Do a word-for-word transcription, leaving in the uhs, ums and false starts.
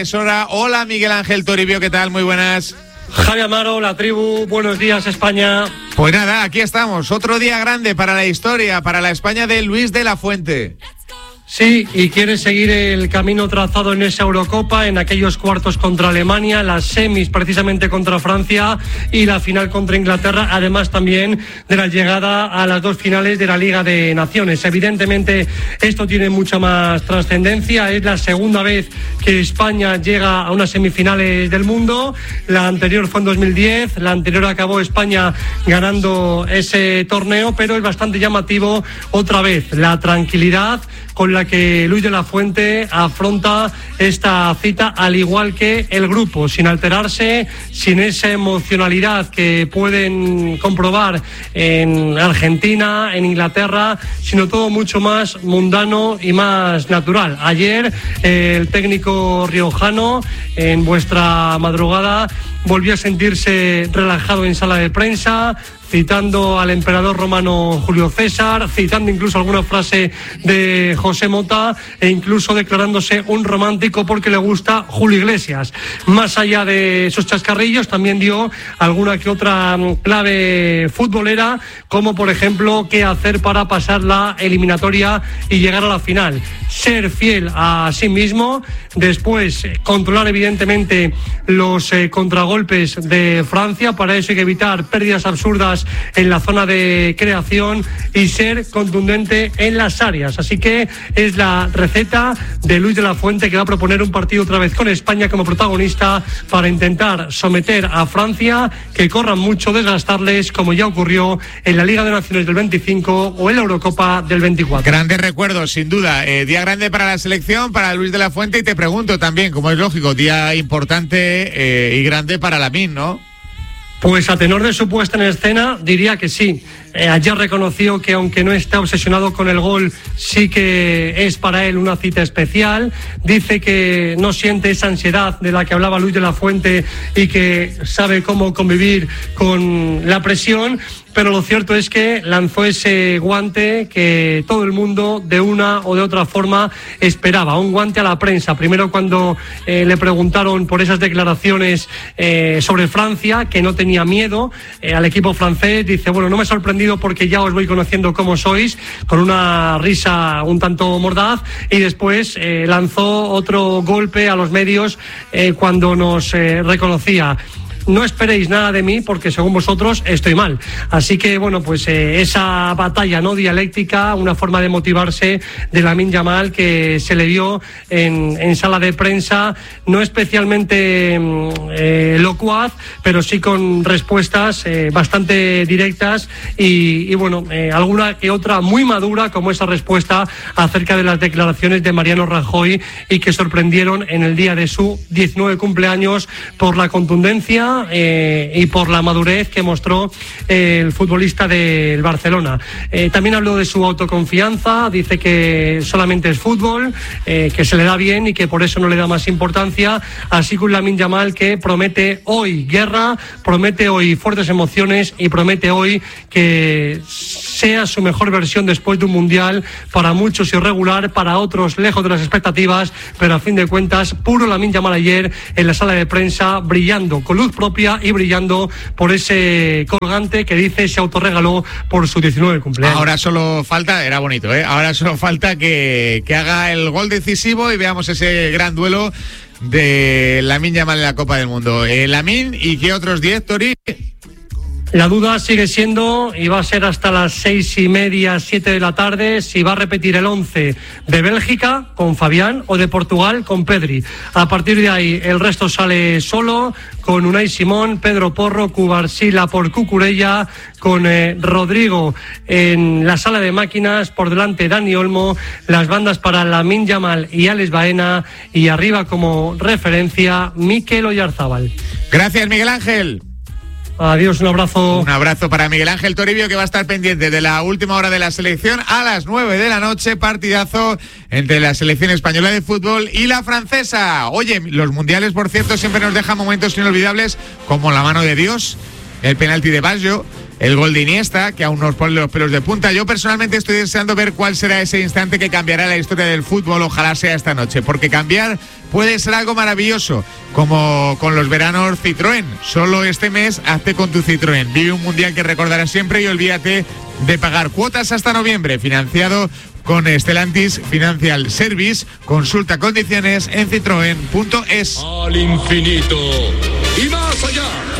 Es hora. Hola Miguel Ángel Toribio, ¿qué tal? Muy buenas. Javi Amaro, la tribu, buenos días España. Pues nada, aquí estamos, otro día grande para la historia, para la España de Luis de la Fuente. Sí, y quiere seguir el camino trazado en esa Eurocopa, en aquellos cuartos contra Alemania, las semis precisamente contra Francia y la final contra Inglaterra, además también de la llegada a las dos finales de la Liga de Naciones. Evidentemente esto tiene mucha más trascendencia, es la segunda vez que España llega a unas semifinales del mundo, la anterior fue en dos mil diez, la anterior acabó España ganando ese torneo, pero es bastante llamativo otra vez la tranquilidad con la que Luis de la Fuente afronta esta cita, al igual que el grupo, sin alterarse, sin esa emocionalidad que pueden comprobar en Argentina, en Inglaterra, sino todo mucho más mundano y más natural. Ayer eh, el técnico riojano, en vuestra madrugada, volvió a sentirse relajado en sala de prensa, citando al emperador romano Julio César, citando incluso alguna frase de José Mota e incluso declarándose un romántico porque le gusta Julio Iglesias. Más allá de esos chascarrillos, también dio alguna que otra clave futbolera, como por ejemplo qué hacer para pasar la eliminatoria y llegar a la final. Ser fiel a sí mismo, después controlar evidentemente los eh, contragolpes de Francia, para eso hay que evitar pérdidas absurdas en la zona de creación y ser contundente en las áreas. Así que es la receta de Luis de la Fuente, que va a proponer un partido otra vez con España como protagonista para intentar someter a Francia, que corran mucho, desgastarles, como ya ocurrió en la Liga de Naciones del veinticinco o en la Eurocopa del veinticuatro. Grandes recuerdos, sin duda. Eh, día grande para la selección, para Luis de la Fuente, y te pregunto también, como es lógico, día importante eh, y grande para Lamine, ¿no? Pues a tenor de su puesta en escena, diría que sí. Eh, ayer reconoció que aunque no está obsesionado con el gol, sí que es para él una cita especial. Dice que no siente esa ansiedad de la que hablaba Luis de la Fuente y que sabe cómo convivir con la presión. Pero lo cierto es que lanzó ese guante que todo el mundo de una o de otra forma esperaba, un guante a la prensa. Primero cuando eh, le preguntaron por esas declaraciones eh, sobre Francia, que no tenía miedo eh, al equipo francés, dice, bueno, no me he sorprendido porque ya os voy conociendo cómo sois, con una risa un tanto mordaz, y después eh, lanzó otro golpe a los medios eh, cuando nos eh, reconocía. No esperéis nada de mí porque según vosotros estoy mal. Así que bueno, pues eh, esa batalla no dialéctica, una forma de motivarse de Lamine Yamal que se le dio en, en sala de prensa, no especialmente eh, locuaz, pero sí con respuestas eh, bastante directas y, y bueno, eh, alguna que otra muy madura, como esa respuesta acerca de las declaraciones de Mariano Rajoy y que sorprendieron en el día de su diecinueve cumpleaños por la contundencia Eh, y por la madurez que mostró eh, el futbolista del Barcelona. Eh, también habló de su autoconfianza, dice que solamente es fútbol, eh, que se le da bien y que por eso no le da más importancia, así que un Lamine Yamal que promete hoy guerra, promete hoy fuertes emociones y promete hoy que sea su mejor versión después de un mundial, para muchos irregular, para otros lejos de las expectativas, pero a fin de cuentas puro Lamine Yamal ayer en la sala de prensa, brillando con luz propia y brillando por ese colgante que dice se autorregaló por su diecinueve cumpleaños. Ahora solo falta, era bonito, ¿eh? Ahora solo falta que, que haga el gol decisivo y veamos ese gran duelo de Lamine Yamal en la Copa del Mundo. Eh, Lamine, ¿y qué otros diez, Tori? La duda sigue siendo, y va a ser hasta las seis y media, siete de la tarde, si va a repetir el once de Bélgica con Fabián o de Portugal con Pedri. A partir de ahí el resto sale solo, con Unai Simón, Pedro Porro, Cubarsí, por Cucurella, con eh, Rodrigo en la sala de máquinas, por delante Dani Olmo, las bandas para Lamine Yamal y Alex Baena, y arriba como referencia Mikel Oyarzábal. Gracias, Miguel Ángel. Adiós, un abrazo. Un abrazo para Miguel Ángel Toribio, que va a estar pendiente de la última hora de la selección a las nueve de la noche, partidazo entre la selección española de fútbol y la francesa. Oye, los mundiales, por cierto, siempre nos dejan momentos inolvidables, como la mano de Dios, el penalti de Baggio, el gol de Iniesta, que aún nos pone los pelos de punta. Yo personalmente estoy deseando ver cuál será ese instante que cambiará la historia del fútbol, ojalá sea esta noche, porque cambiar puede ser algo maravilloso, como con los veranos Citroën. Solo este mes hazte con tu Citroën. Vive un mundial que recordarás siempre y olvídate de pagar cuotas hasta noviembre, financiado con Stellantis Financial Service. Consulta condiciones en citroen punto es. Al infinito y más allá.